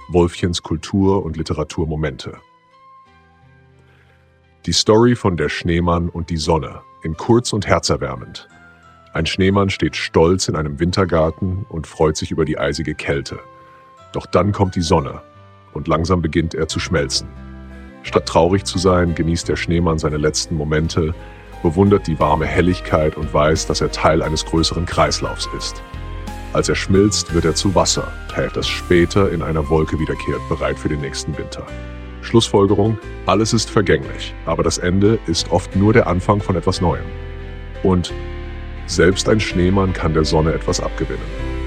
Wolfchens Kultur- und Literaturmomente. Die Story von Der Schneemann und die Sonne, in kurz und herzerwärmend. Ein Schneemann steht stolz in einem Wintergarten und freut sich über die eisige Kälte. Doch dann kommt die Sonne und langsam beginnt er zu schmelzen. Statt traurig zu sein, genießt der Schneemann seine letzten Momente, bewundert die warme Helligkeit und weiß, dass er Teil eines größeren Kreislaufs ist. Als er schmilzt, wird er zu Wasser, das später in einer Wolke wiederkehrt, bereit für den nächsten Winter. Schlussfolgerung: Alles ist vergänglich, aber das Ende ist oft nur der Anfang von etwas Neuem. Und selbst ein Schneemann kann der Sonne etwas abgewinnen.